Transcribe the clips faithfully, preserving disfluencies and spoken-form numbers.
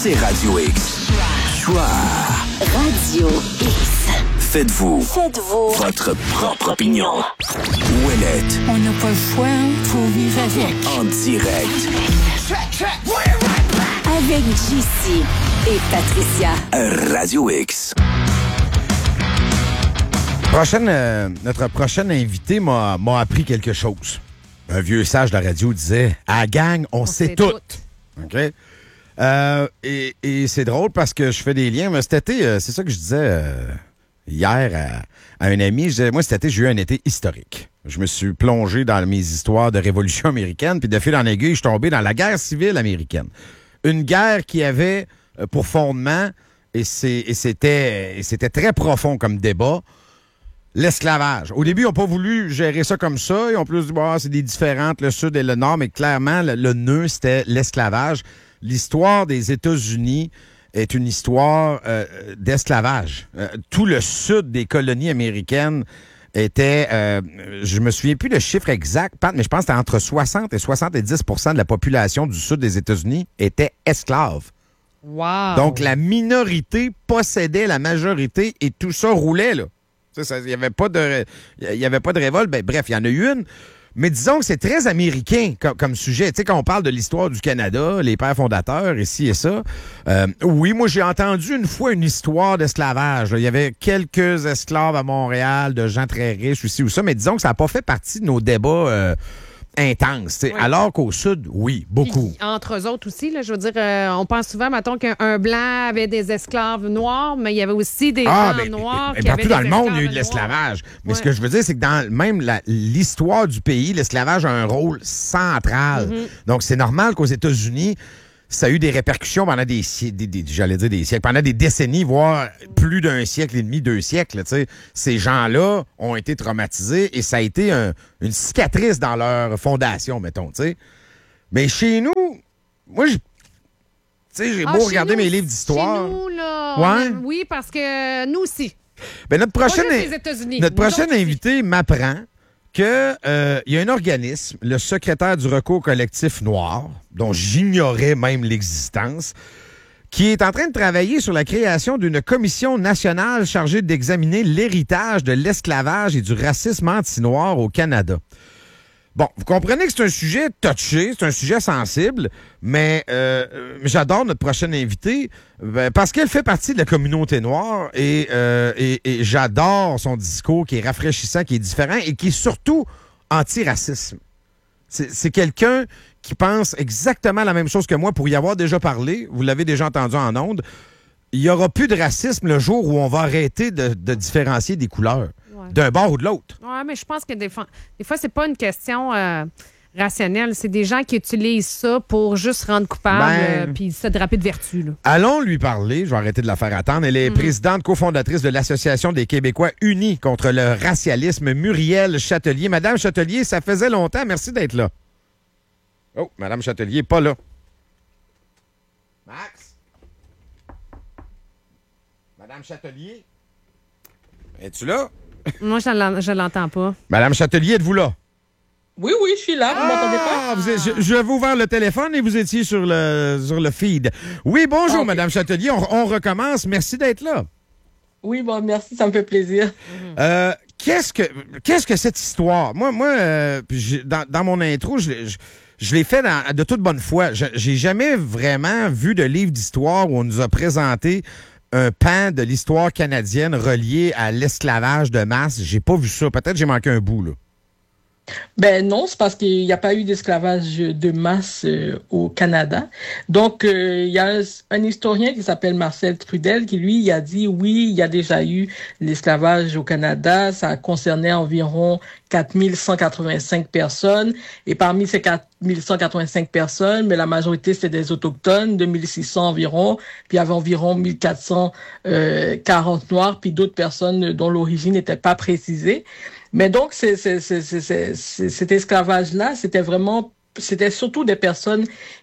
c'est Radio X. Choix. Radio X. Faites-vous. Faites-vous. Votre propre opinion. Ouellette. On n'a pas le choix, faut vivre avec. En direct. Avec J C et Patricia. Radio X. Prochaine, euh, notre prochaine invité m'a, m'a appris quelque chose. Un vieux sage de la radio disait « À la gang, on, on sait, sait tout. tout. » OK? Euh, et, et c'est drôle parce que je fais des liens. Mais cet été, euh, c'est ça que je disais euh, hier à, à un ami. Je disais, moi, cet été, j'ai eu un été historique. Je me suis plongé dans mes histoires de révolution américaine, puis de fil en aiguille, je suis tombé dans la guerre civile américaine. Une guerre qui avait euh, pour fondement, et, c'est, et, c'était, et c'était très profond comme débat, l'esclavage. Au début, ils n'ont pas voulu gérer ça comme ça. Ils ont plus dit, bah, c'est des différentes, le Sud et le Nord, mais clairement, le, le nœud, c'était l'esclavage. L'histoire des États-Unis est une histoire euh, d'esclavage. Euh, tout le Sud des colonies américaines était, euh, je me souviens plus le chiffre exact, Pat, mais je pense que c'était entre soixante et soixante-dix pour cent de la population du Sud des États-Unis était esclave. Wow! Donc, la minorité possédait la majorité et tout ça roulait, là. Il n'y avait pas de il y avait pas de révolte. Ben, bref, il y en a eu une. Mais disons que c'est très américain comme, comme sujet. Tu sais, quand on parle de l'histoire du Canada, les pères fondateurs, ici et ça, euh, oui, moi, j'ai entendu une fois une histoire d'esclavage. Là. Il y avait quelques esclaves à Montréal, de gens très riches, ici ou ça, mais disons que ça n'a pas fait partie de nos débats euh, intenses. Oui. Alors qu'au Sud, oui, beaucoup. Puis, entre eux autres aussi, là, je veux dire, euh, on pense souvent, mettons, qu'un blanc avait des esclaves noirs, mais il y avait aussi des ah, blancs mais, noirs mais, qui partout avaient dans des le monde, il y a eu de noirs. l'esclavage. Mais ouais. ce que je veux dire, c'est que dans même la, l'histoire du pays, l'esclavage a un rôle central. Mm-hmm. Donc, c'est normal qu'aux États-Unis, ça a eu des répercussions pendant des siècles, des, des, j'allais dire des siècles, pendant des décennies, voire plus d'un siècle et demi, deux siècles. T'sais. Ces gens-là ont été traumatisés et ça a été un, une cicatrice dans leur fondation, mettons. T'sais. Mais chez nous, moi, je, j'ai ah, beau regarder nous, mes livres d'histoire. Chez nous, là, ouais. a, oui, parce que nous aussi. Ben, notre prochaine, notre prochaine invité m'apprend qu'il euh, y a un organisme, le secrétaire du recours collectif noir, dont j'ignorais même l'existence, qui est en train de travailler sur la création d'une commission nationale chargée d'examiner l'héritage de l'esclavage et du racisme anti-noir au Canada. Bon, vous comprenez que c'est un sujet touché, c'est un sujet sensible, mais euh, j'adore notre prochaine invitée ben, parce qu'elle fait partie de la communauté noire et, euh, et, et j'adore son discours qui est rafraîchissant, qui est différent et qui est surtout anti-racisme. C'est, c'est quelqu'un qui pense exactement la même chose que moi pour y avoir déjà parlé, vous l'avez déjà entendu en ondes, il n'y aura plus de racisme le jour où on va arrêter de, de différencier des couleurs. D'un bord ou de l'autre. Oui, mais je pense que des fois, des fois c'est pas une question euh, rationnelle. C'est des gens qui utilisent ça pour juste rendre coupable ben, euh, puis se draper de vertu. Là. Allons lui parler. Je vais arrêter de la faire attendre. Elle est mm-hmm. présidente cofondatrice de l'Association des Québécois unis contre le racialisme, Muriel Chatelier. Madame Chatelier, ça faisait longtemps. Merci d'être là. Oh, Madame Chatelier, pas là. Max? Madame Chatelier? Es-tu là? Moi, je ne l'entends pas. Madame Chatelier, êtes-vous là? Oui, oui, je suis là. Vous ah, m'entendez pas? Vous êtes, je, je vais ouvrir le téléphone et vous étiez sur le, sur le feed. Oui, bonjour, okay. Madame Chatelier. On, on recommence. Merci d'être là. Oui, bon, merci. Ça me fait plaisir. Euh, qu'est-ce que, qu'est-ce que cette histoire? Moi, moi euh, dans, dans mon intro, je, je, je l'ai fait dans, de toute bonne foi. Je, j'ai jamais vraiment vu de livre d'histoire où on nous a présenté un pan de l'histoire canadienne relié à l'esclavage de masse. J'ai pas vu ça. Peut-être que j'ai manqué un bout, là. Ben non, c'est parce qu'il n'y a pas eu d'esclavage de masse euh, au Canada. Donc, euh, il y a un historien qui s'appelle Marcel Trudel qui, lui, il a dit, oui, il y a déjà eu l'esclavage au Canada. Ça concernait environ quatre mille cent quatre-vingt-cinq personnes. Et parmi ces quatre mille cent quatre-vingt-cinq personnes, mais la majorité, c'était des Autochtones, deux mille six cents environ. Puis il y avait environ mille quatre cent quarante Noirs, puis d'autres personnes dont l'origine n'était pas précisée. Mais donc, c'est, c'est, c'est, c'est, c'est, cet esclavage-là, c'était vraiment, c'était surtout des personnes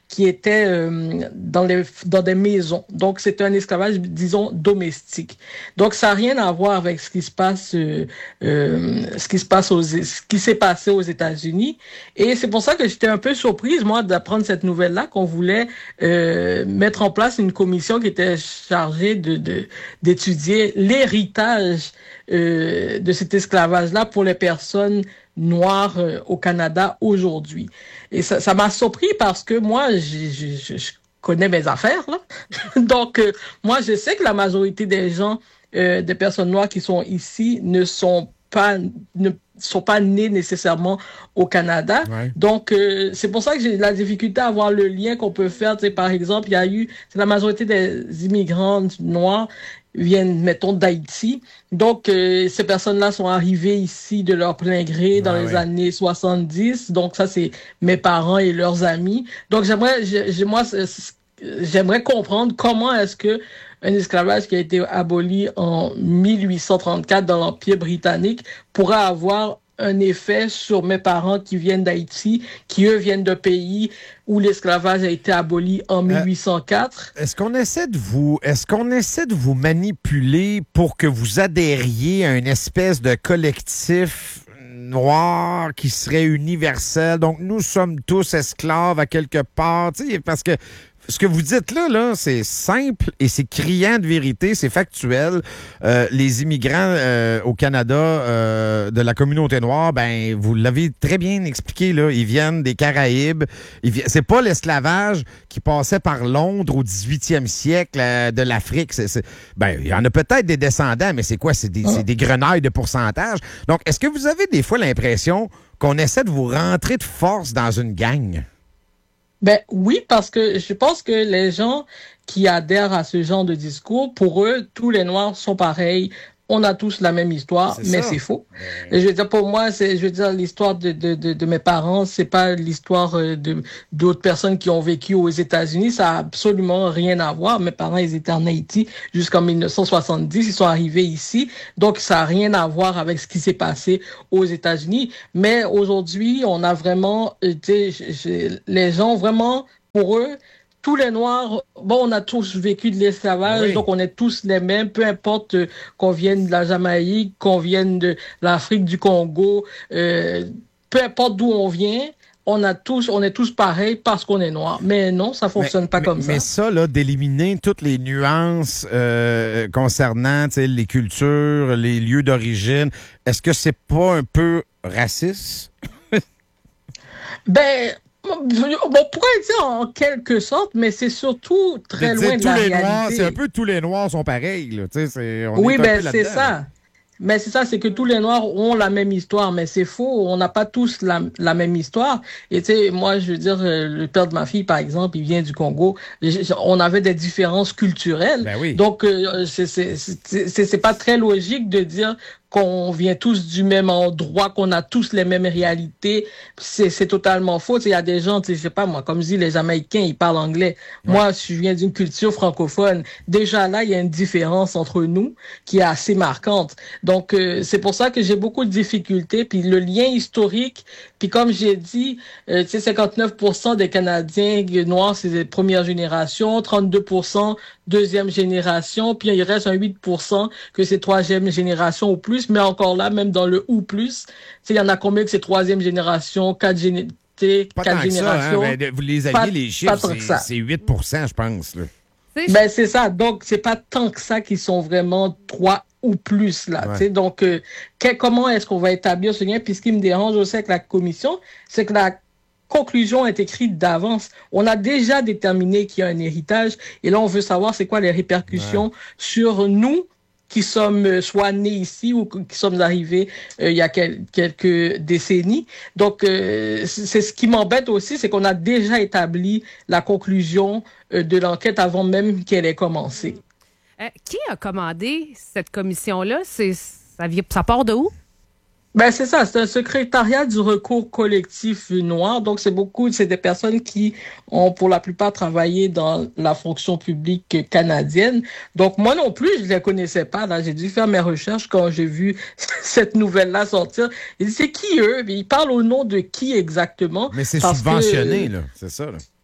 qui étaient euh, dans, les, dans des maisons. Donc, c'était un esclavage, disons, domestique. Donc, ça n'a rien à voir avec ce qui se passe, euh, euh, ce qui se passe aux, ce qui s'est passé aux États-Unis. Et c'est pour ça que j'étais un peu surprise, moi, d'apprendre cette nouvelle-là, qu'on voulait euh, mettre en place une commission qui était chargée de, de d'étudier l'héritage euh, de cet esclavage-là pour les personnes noires euh, au Canada aujourd'hui. Et ça, ça m'a surpris parce que moi, j'ai, j'ai, je connais mes affaires, là. Donc, euh, moi, je sais que la majorité des gens, euh, des personnes noires qui sont ici ne sont pas, ne sont pas nés nécessairement au Canada. Ouais. Donc, euh, c'est pour ça que j'ai de la difficulté à voir le lien qu'on peut faire. Tu sais, par exemple, il y a eu, c'est la majorité des immigrants noirs viennent, mettons, d'Haïti. Donc, euh, ces personnes-là sont arrivées ici de leur plein gré dans ah, les ouais. années soixante-dix. Donc, ça, c'est mes parents et leurs amis. Donc, j'aimerais, j'ai, moi, j'aimerais comprendre comment est-ce que un esclavage qui a été aboli en mille huit cent trente-quatre dans l'Empire britannique pourrait avoir un effet sur mes parents qui viennent d'Haïti, qui, eux, viennent de pays où l'esclavage a été aboli en mille huit cent quatre. Euh, est-ce qu'on essaie de vous, est-ce qu'on essaie de vous manipuler pour que vous adhériez à une espèce de collectif noir qui serait universel? Donc, nous sommes tous esclaves à quelque part, tu sais, parce que ce que vous dites là, là, c'est simple et c'est criant de vérité, c'est factuel. Euh, les immigrants euh, au Canada euh, de la communauté noire, ben vous l'avez très bien expliqué là, ils viennent des Caraïbes. Ils vi- c'est pas l'esclavage qui passait par Londres au dix-huitième siècle euh, de l'Afrique. C'est, c'est, ben il y en a peut-être des descendants, mais c'est quoi? C'est des, c'est des grenailles de pourcentage. Donc, est-ce que vous avez des fois l'impression qu'on essaie de vous rentrer de force dans une gang? Ben oui, parce que je pense que les gens qui adhèrent à ce genre de discours, pour eux, tous les Noirs sont pareils. On a tous la même histoire, c'est mais ça. C'est faux. Ouais. Et je veux dire, pour moi, c'est, je veux dire, l'histoire de, de, de, de mes parents, c'est pas l'histoire de, d'autres personnes qui ont vécu aux États-Unis. Ça a absolument rien à voir. Mes parents, ils étaient en Haïti jusqu'en mille neuf cent soixante-dix. Ils sont arrivés ici. Donc, ça a rien à voir avec ce qui s'est passé aux États-Unis. Mais aujourd'hui, on a vraiment, tu sais, les gens vraiment, pour eux, tous les Noirs, bon, on a tous vécu de l'esclavage, oui. Donc on est tous les mêmes, peu importe euh, qu'on vienne de la Jamaïque, qu'on vienne de l'Afrique du Congo, euh, peu importe d'où on vient, on a tous, on est tous pareils parce qu'on est noirs. Mais non, ça fonctionne mais, pas comme mais, ça. Mais ça, là, d'éliminer toutes les nuances euh, concernant les cultures, les lieux d'origine, est-ce que c'est pas un peu raciste? ben... On pourrait dire en quelque sorte, mais c'est surtout très loin de la les réalité. Noirs, c'est un peu tous les Noirs sont pareils. Là. C'est, on oui, est ben c'est ça. Mais c'est ça, c'est que tous les Noirs ont la même histoire, mais c'est faux. On n'a pas tous la, la même histoire. Et tu sais, moi, je veux dire, le père de ma fille, par exemple, il vient du Congo. On avait des différences culturelles. Ben oui. Donc, euh, c'est, c'est, c'est, c'est, c'est pas très logique de dire qu'on vient tous du même endroit, qu'on a tous les mêmes réalités. C'est, c'est totalement faux. Il y a des gens, je sais pas moi, comme je dis, les Jamaïcains, ils parlent anglais. Ouais. Moi, je viens d'une culture francophone. Déjà là, il y a une différence entre nous qui est assez marquante. Donc, euh, c'est pour ça que j'ai beaucoup de difficultés. Puis le lien historique, puis comme j'ai dit, euh, tu sais, cinquante-neuf pour cent des Canadiens noirs, c'est des premières générations, trente-deux pour cent deuxième génération, puis il reste un huit pour cent que c'est troisième génération ou plus. Mais encore là, même dans le ou plus, tu sais, il y en a combien que c'est troisième génération, quatre générations, quatre générations. Ça, hein? Vous les aviez, les chiffres, c'est, c'est huit pour cent, je pense. Là. Ben, c'est ça. Donc, c'est pas tant que ça qu'ils sont vraiment trois ou plus, là. Ouais. Tu sais, donc, euh, que, comment est-ce qu'on va établir ce lien? Puis ce qui me dérange aussi avec la commission, c'est que la conclusion est écrite d'avance. On a déjà déterminé qu'il y a un héritage. Et là, on veut savoir c'est quoi les répercussions ouais. sur nous qui sommes soit nés ici ou qui sommes arrivés euh, il y a quel- quelques décennies. Donc, euh, c'est ce qui m'embête aussi, c'est qu'on a déjà établi la conclusion euh, de l'enquête avant même qu'elle ait commencé. Euh, qui a commandé cette commission-là? C'est, ça, ça part de où? Ben c'est ça, c'est un secrétariat du recours collectif noir. Donc c'est beaucoup, c'est des personnes qui ont pour la plupart travaillé dans la fonction publique canadienne. Donc moi non plus, je les connaissais pas. Là, j'ai dû faire mes recherches quand j'ai vu cette nouvelle-là sortir. Et c'est qui eux? Ils parlent au nom de qui exactement? Mais c'est subventionné, que, là. C'est ça, là.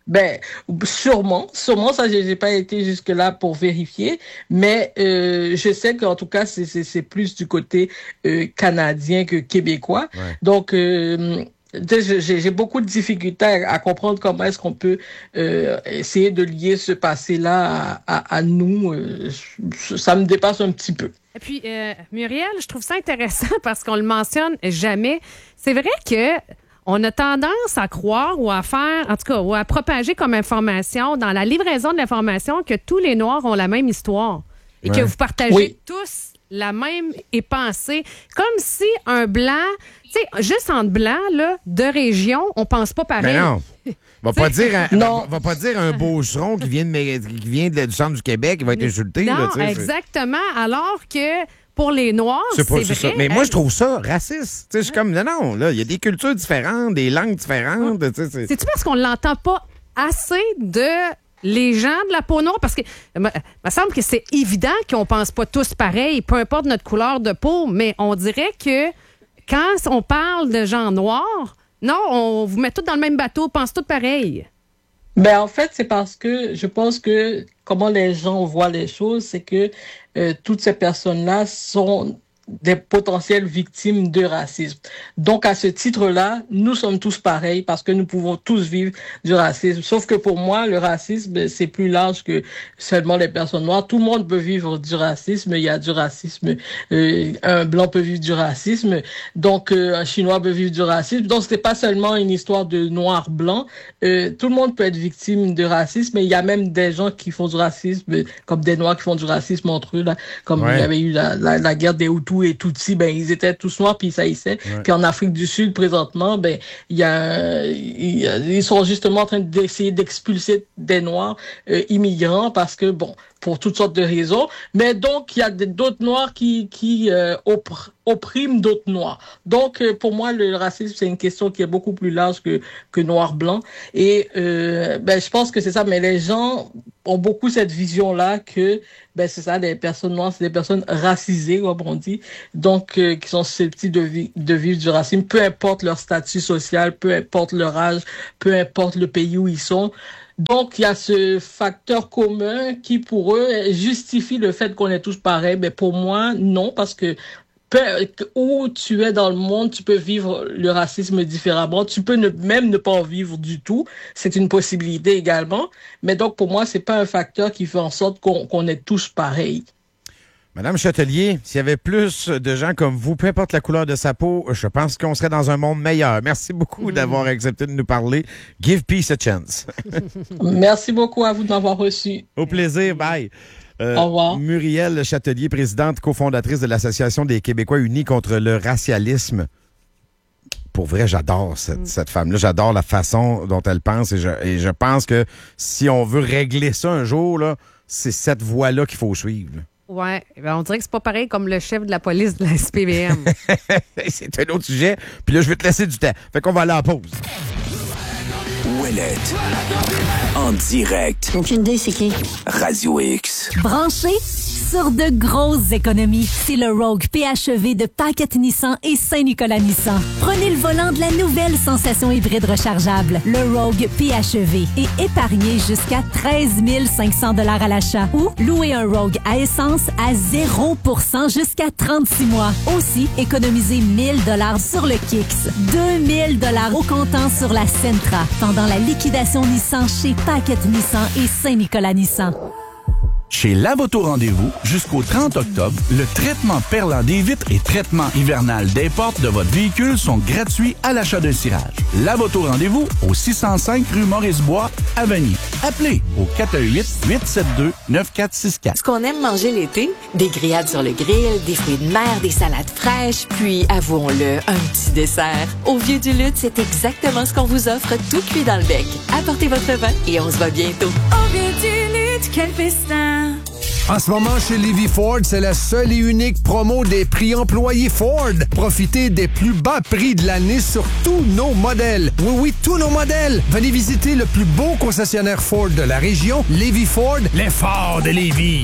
Ben, sûrement, sûrement, ça, j'ai, j'ai pas été jusque-là pour vérifier, mais euh, je sais qu'en tout cas, c'est, c'est, c'est plus du côté euh, canadien que québécois. Ouais. Donc, euh, J'ai, j'ai beaucoup de difficultés à, à comprendre comment est-ce qu'on peut euh, essayer de lier ce passé-là à, à, à nous. Euh, ça me dépasse un petit peu. Et puis, euh, Muriel, je trouve ça intéressant parce qu'on le mentionne jamais. C'est vrai que on a tendance à croire ou à faire, en tout cas, ou à propager comme information dans la livraison de l'information que tous les Noirs ont la même histoire et ouais. que vous partagez oui. tous la même pensée. Comme si un Blanc, tu sais, juste entre Blancs, là, de région, on pense pas pareil. Mais non. Va pas dire un, non. Va pas dire un beauceron qui vient, de, qui vient de, du centre du Québec, qui va être insulté. Non, là, exactement. C'est... Alors que pour les Noirs, c'est, pas, c'est, c'est vrai. Ça. Mais moi, je trouve ça raciste. Je suis comme, non, non, là, il y a des cultures différentes, des langues différentes. C'est... C'est-tu parce qu'on l'entend pas assez de les gens de la peau noire? Parce que il me semble que c'est évident qu'on pense pas tous pareil, peu importe notre couleur de peau, mais on dirait que quand on parle de gens noirs, non, on vous met tous dans le même bateau, on pense tous pareil. Ben en fait, c'est parce que je pense que comment les gens voient les choses, c'est que euh, toutes ces personnes-là sont des potentielles victimes de racisme. Donc, à ce titre-là, nous sommes tous pareils parce que nous pouvons tous vivre du racisme. Sauf que pour moi, le racisme, c'est plus large que seulement les personnes noires. Tout le monde peut vivre du racisme. Il y a du racisme. Euh, un blanc peut vivre du racisme. Donc, euh, un chinois peut vivre du racisme. Donc, c'est pas seulement une histoire de noir-blanc. Euh, tout le monde peut être victime de racisme. Et il y a même des gens qui font du racisme, comme des noirs qui font du racisme entre eux, là, comme ouais. il y avait eu la, la, la guerre des Hutus et Tutsis, ben ils étaient tous noirs puis ils saillissaient. Ouais. Puis en Afrique du Sud présentement, ben il y a ils sont justement en train d'essayer d'expulser des noirs euh, immigrants parce que bon, pour toutes sortes de raisons, mais donc il y a d'autres noirs qui qui euh, oppr- oppriment d'autres noirs. Donc euh, pour moi le racisme c'est une question qui est beaucoup plus large que que noir blanc et euh, ben je pense que c'est ça, mais les gens ont beaucoup cette vision là que ben c'est ça, les personnes noires c'est des personnes racisées comme on dit, donc euh, qui sont susceptibles de, vi- de vivre du racisme, peu importe leur statut social, peu importe leur âge, peu importe le pays où ils sont. Donc, il y a ce facteur commun qui, pour eux, justifie le fait qu'on est tous pareils. Mais pour moi, non, parce que peu, où tu es dans le monde, tu peux vivre le racisme différemment. Tu peux ne, même ne pas en vivre du tout. C'est une possibilité également. Mais donc, pour moi, c'est pas un facteur qui fait en sorte qu'on, qu'on est tous pareils. Madame Chatelier, s'il y avait plus de gens comme vous, peu importe la couleur de sa peau, je pense qu'on serait dans un monde meilleur. Merci beaucoup mmh. d'avoir accepté de nous parler. Give peace a chance. Merci beaucoup à vous de m'avoir reçu. Au plaisir. Bye. Euh, Au revoir. Muriel Chatelier, présidente, cofondatrice de l'Association des Québécois unis contre le racialisme. Pour vrai, j'adore cette, mmh. cette femme-là. J'adore la façon dont elle pense et je, et je pense que si on veut régler ça un jour, là, c'est cette voie-là qu'il faut suivre. Là. Ouais, ben on dirait que c'est pas pareil comme le chef de la police de la S P V M. C'est un autre sujet. Puis là, je vais te laisser du temps. Fait qu'on va aller en pause. Ouellette. En direct. Aucune idée, c'est qui? Radio X. Branché sur de grosses économies. C'est le Rogue P H E V de Paquette Nissan et Saint-Nicolas Nissan. Prenez le volant de la nouvelle sensation hybride rechargeable, le Rogue P H E V, et épargnez jusqu'à treize mille cinq cents dollars à l'achat. Ou louez un Rogue à essence à zéro pour cent jusqu'à trente-six mois. Aussi, économisez mille dollars sur le Kicks, deux mille dollars au comptant sur la Sentra pendant la liquidation Nissan chez Paquette Nissan et Saint-Nicolas Nissan. Chez Lavoto Rendez-vous, jusqu'au trente octobre, le traitement perlant des vitres et traitement hivernal des portes de votre véhicule sont gratuits à l'achat d'un cirage. Lavoto Rendez-vous au six cent cinq rue Maurice-Bois, à Vanier. Appelez au quatre un huit, huit sept deux, neuf quatre six quatre. Ce qu'on aime manger l'été, des grillades sur le grill, des fruits de mer, des salades fraîches, puis, avouons-le, un petit dessert. Au Vieux du Lutte, c'est exactement ce qu'on vous offre, tout cuit dans le bec. Apportez votre vin et on se voit bientôt. Au Vieux du Lutte, quel festin! En ce moment, chez Lévis Ford, c'est la seule et unique promo des prix employés Ford. Profitez des plus bas prix de l'année sur tous nos modèles. Oui, oui, tous nos modèles. Venez visiter le plus beau concessionnaire Ford de la région, Lévis Ford, les Ford de Lévis.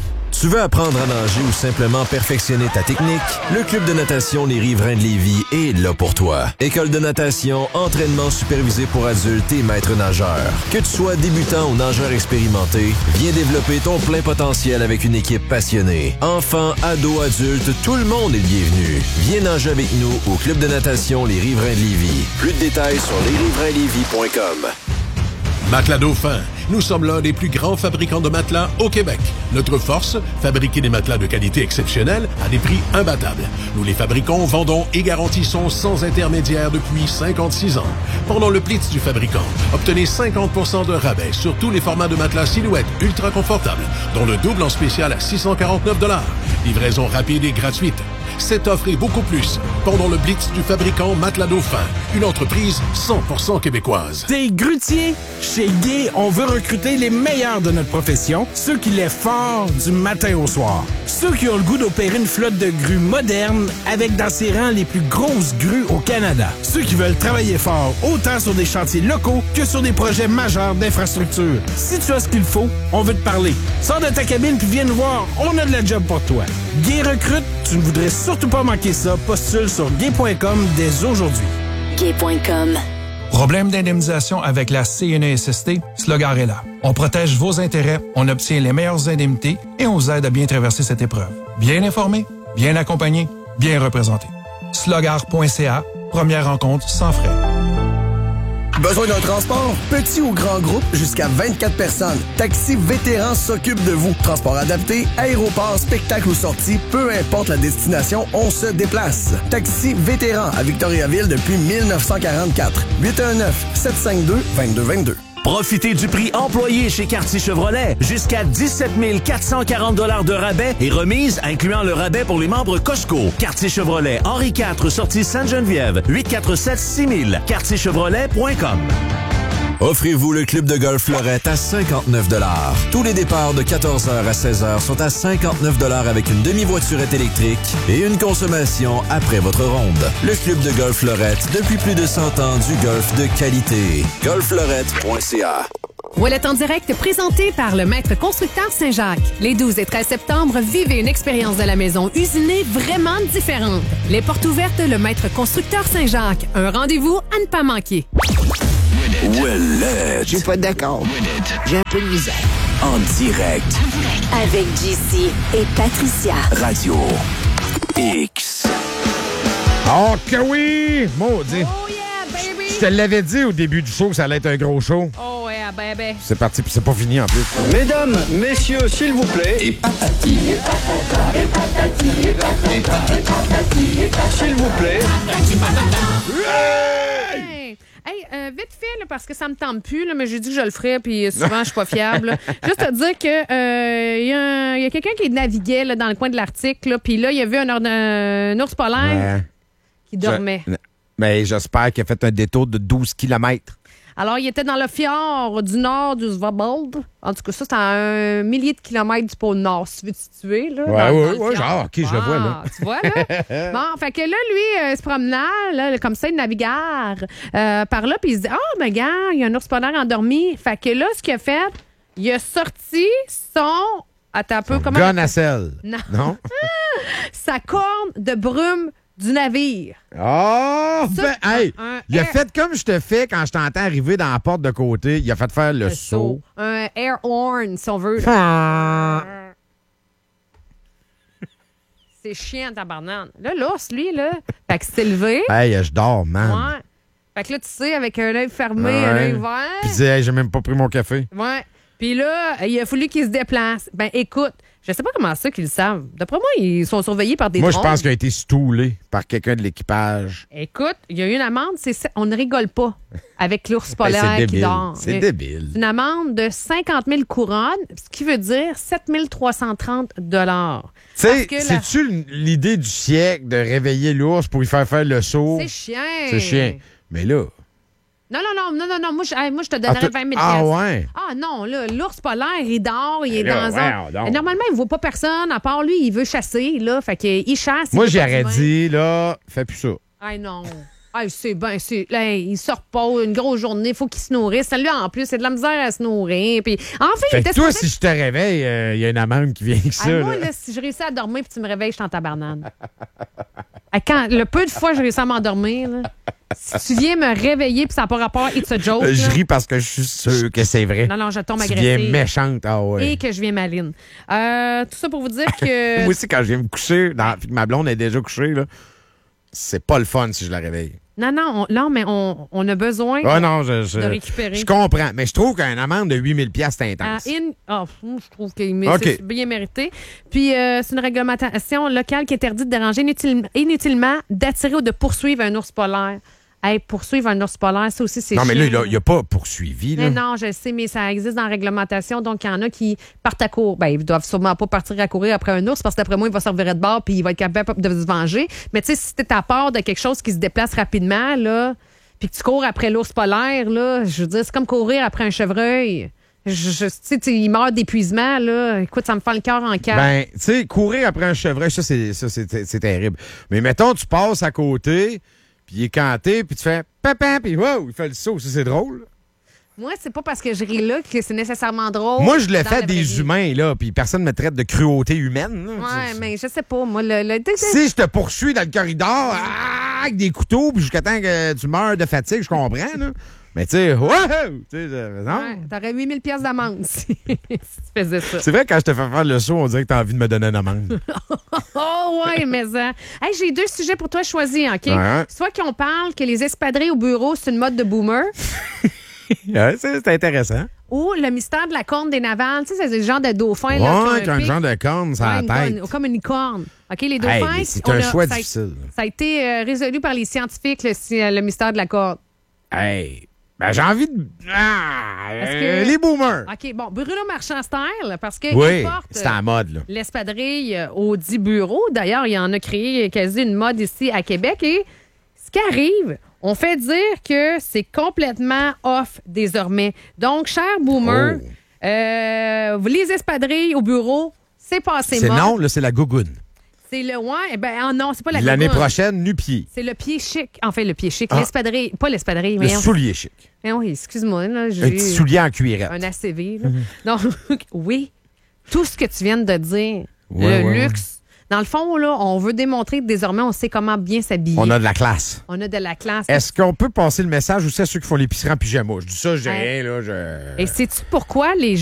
Tu veux apprendre à nager ou simplement perfectionner ta technique? Le Club de natation Les Riverains de Lévis est là pour toi. École de natation, entraînement supervisé pour adultes et maître nageur. Que tu sois débutant ou nageur expérimenté, viens développer ton plein potentiel avec une équipe passionnée. Enfants, ados, adultes, tout le monde est bienvenu. Viens nager avec nous au Club de natation Les Riverains de Lévis. Plus de détails sur les riverains lévis point com. Matelas Dauphin. Nous sommes l'un des plus grands fabricants de matelas au Québec. Notre force, fabriquer des matelas de qualité exceptionnelle à des prix imbattables. Nous les fabriquons, vendons et garantissons sans intermédiaire depuis cinquante-six ans. Pendant le Blitz du fabricant, obtenez cinquante pour cent de rabais sur tous les formats de matelas silhouette ultra confortables, dont le double en spécial à six cent quarante-neuf dollars. Livraison rapide et gratuite. Cette offre et beaucoup plus pendant le Blitz du fabricant Matelas Dauphin, une entreprise cent pour cent québécoise. T'es grutier? Chez Guy, on veut recruter les meilleurs de notre profession, ceux qui lèvent fort du matin au soir. Ceux qui ont le goût d'opérer une flotte de grues moderne avec dans ses rangs les plus grosses grues au Canada. Ceux qui veulent travailler fort autant sur des chantiers locaux que sur des projets majeurs d'infrastructure. Si tu as ce qu'il faut, on veut te parler. Sors de ta cabine puis viens nous voir, on a de la job pour toi. Guy recrute, tu ne voudrais surtout pas manquer ça. Postule sur gay point com dès aujourd'hui. gay point com. Problème d'indemnisation avec la C N E S S T? Slogar est là. On protège vos intérêts, on obtient les meilleures indemnités et on vous aide à bien traverser cette épreuve. Bien informé, bien accompagné, bien représenté. slogar point c a, première rencontre sans frais. Besoin d'un transport? Petit ou grand groupe, jusqu'à vingt-quatre personnes. Taxi Vétéran s'occupe de vous. Transport adapté, aéroport, spectacle ou sortie, peu importe la destination, on se déplace. Taxi Vétéran à Victoriaville depuis mille neuf cent quarante-quatre. huit un neuf, sept cinq deux, deux deux deux deux. Profitez du prix employé chez Quartier Chevrolet. Jusqu'à dix-sept mille quatre cent quarante dollars de rabais et remise, incluant le rabais pour les membres Costco. Quartier Chevrolet, Henri quatre, sortie Sainte-Geneviève, huit quatre sept six mille, quartier chevrolet point com. Offrez-vous le club de golf Fleurette à cinquante-neuf dollars. Tous les départs de quatorze heures à seize heures sont à cinquante-neuf dollars avec une demi-voiturette électrique et une consommation après votre ronde. Le club de golf Fleurette, depuis plus de cent ans, du golf de qualité. golf fleurette point c a. Ouellet en direct présenté par le maître constructeur Saint-Jacques. Les douze et treize septembre, vivez une expérience de la maison usinée vraiment différente. Les portes ouvertes, le maître constructeur Saint-Jacques. Un rendez-vous à ne pas manquer. Ouellet. Je suis pas d'accord. J'ai un peu de misère. En direct. Avec J C et Patricia. Radio X. Oh que oui! Maudit. Oh yeah, baby! Je te l'avais dit au début du show que ça allait être un gros show. Oh yeah, baby! C'est parti, puis c'est pas fini en plus. Mesdames, messieurs, s'il vous plaît. Et patati. Et patata. Et patati. Et patata. Et patati. S'il vous plaît. Hey! Hey, euh, vite fait, là, parce que ça me tente plus, là, mais j'ai dit que je le ferais, puis souvent, je suis pas fiable. Là. Juste te dire que euh, y a, y a quelqu'un qui naviguait là, dans le coin de l'Arctique, là, puis là, il y a vu un, un, un ours polaire ouais. qui dormait. Je, mais j'espère qu'il a fait un détour de douze kilomètres. Alors, il était dans le fjord du nord du Svalbard. En tout cas, ça, c'est à un millier de kilomètres du pôle nord, si tu veux te situer. Là, ouais, dans, ouais, dans ouais, genre, OK, je le vois, là. Tu vois, là? Bon, fait que là, lui, euh, se promenait, là, comme ça, il naviguait euh, par là, puis il se dit, ah, oh, ben, gars, il y a un ours polaire endormi. Fait que là, ce qu'il a fait, il a sorti son... Attends un peu, comment... Gun à sel. Non. non? Sa corne de brume du navire. Oh! Ça, Ben, hey! un, un il a air... fait comme je te fais quand je t'entends arriver dans la porte de côté. Il a fait faire le, le saut. saut. Un air horn, si on veut. C'est chiant, tabarnane. Là, l'ours, lui, là, fait que s'est levé. Hey, je dors, man. Ouais. Fait que là, tu sais, avec un œil fermé, ouais. un œil ouvert. Puis il dit, hey, j'ai même pas pris mon café. Ouais. Puis là, il a fallu qu'il se déplace. Ben, écoute, je sais pas comment ça qu'ils le savent. D'après moi, ils sont surveillés par des Moi, drones. je pense qu'il a été stoulé par quelqu'un de l'équipage. Écoute, il y a eu une amende, c'est on ne rigole pas avec l'ours polaire hey, qui dort. C'est débile. Une amende de cinquante mille couronnes, ce qui veut dire sept mille trois cent trente dollars. Tu sais, la... c'est-tu l'idée du siècle de réveiller l'ours pour lui faire faire le saut? C'est chiant. C'est chiant. Mais là... Non, non, non, non, non, non. Moi, je, hey, moi, je te donnerais vingt mille Ah, ouais? Ah, non, là, l'ours polaire, il dort, il est là, dans ouais, un... Normalement, il ne voit pas personne, à part lui, il veut chasser, là. Fait qu'il chasse. Moi, il j'aurais dit, là, fais plus ça. Ah, non. Ah, c'est ben, c'est. Là, il sort pas une grosse journée, il faut qu'il se nourrisse. Lui, en plus, c'est de la misère à se nourrir. Puis, enfin, fait il était que toi, supposé- si je te réveille, il euh, y a une amende qui vient avec ça. Ah, moi, là. là, si je réussis à dormir puis tu me réveilles, je suis en tabarnane. Ah, quand, le peu de fois que je réussis à m'endormir, là, si tu viens me réveiller puis ça n'a pas rapport, it's a joke. Euh, je là. ris parce que je suis sûr que c'est vrai. Non, non, je tombe Tu agressive. viens méchante. Ah ouais. Et que je viens maline. Euh, tout ça pour vous dire que. Moi aussi, quand je viens me coucher, dans, puis que ma blonde est déjà couchée, là, c'est pas le fun si je la réveille. Non, non, on, non, mais on, on a besoin Ah non, je, je, de récupérer. je comprends. Mais je trouve qu'une amende de huit mille dollars, c'est Ah, intense. in- oh, hum, je trouve que mais OK. c'est bien mérité. Puis, euh, c'est une réglementation locale qui interdit de déranger inutile- inutilement, d'attirer ou de poursuivre un ours polaire. Hey, poursuivre un ours polaire, ça aussi, c'est Non, mais là, chiant. il n'a pas poursuivi. Là. Mais non, je sais, mais ça existe dans la réglementation. Donc, il y en a qui partent à court. Ben, ils doivent sûrement pas partir à courir après un ours parce qu'après moi, il va se revirer de bord puis il va être capable de se venger. Mais tu sais, si t'es à part de quelque chose qui se déplace rapidement, là, puis que tu cours après l'ours polaire, là, je veux dire, c'est comme courir après un chevreuil. Je, je, tu sais, tu- il meurt d'épuisement, là. Écoute, ça me fait le cœur en quatre. Ben, tu sais, courir après un chevreuil, ça, c'est, ça, c'est, c'est terrible. Mais mettons, tu passes à côté, puis il est canté, puis tu fais papa, puis wow, il fait le saut. Ça, c'est drôle. Moi, c'est pas parce que je ris là que c'est nécessairement drôle. Moi, je le dans fais la des vraie vie. humains, là, puis personne me traite de cruauté humaine. là. Ouais, mais je sais pas. Moi, le. le- Si je te poursuis dans le corridor ah, avec des couteaux, puis jusqu'à temps que tu meurs de fatigue, je comprends, là. Mais tu sais, wow! Tu sais, euh, non? Ouais, t'aurais huit mille piastres d'amende si, si tu faisais ça. C'est vrai, quand je te fais faire le saut, on dirait que tu as envie de me donner une amende. Oh, ouais, mais ça. Hey, j'ai deux sujets pour toi choisis, OK? Ouais. Soit qu'on parle que les espadrilles au bureau, c'est une mode de boomer, Ouais, c'est, c'est intéressant. ou le mystère de la corne des navales. Tu sais, c'est des genres de dauphins. là, Ouais, qui ont avec un pic. genre de corne sur Ouais, la une tête. corne, comme une licorne. OK, les Hey, dauphins. mais c'est on un a- choix ça a- difficile. Ça a été euh, résolu par les scientifiques, le, si- euh, le mystère de la corde. Hey, ben j'ai envie de. Ah, Est-ce euh, que- les boomers. OK, bon, Bruno Marchand style, parce que Oui, il porte, c'est à la mode, là. l'espadrille euh, au dit bureau. D'ailleurs, il en a créé quasi une mode ici à Québec. Et ce qui arrive, on fait dire que c'est complètement off désormais. Donc, cher boomer, Oh. euh, les espadrilles au bureau, c'est passé C'est mode. non, là, c'est la gougoune. C'est le ouais, ben ah non, c'est pas la L'année gougoune. prochaine, nu-pied. C'est le pied chic. Enfin, le pied chic. Ah. L'espadrille, pas l'espadrille, Le mais soulier chic. oui, excuse-moi. Là, Un j'ai petit soulier en cuirette. un A C V. Là. Donc, oui, tout ce que tu viens de dire, Ouais, le ouais, luxe. Dans le fond, là, on veut démontrer que désormais, on sait comment bien s'habiller. On a de la classe. On a de la classe. Est-ce qu'on peut passer le message aussi à ceux qui font l'épicerie en pyjama? Je dis ça, je dis Ouais. rien, là. Je... Et sais-tu pourquoi les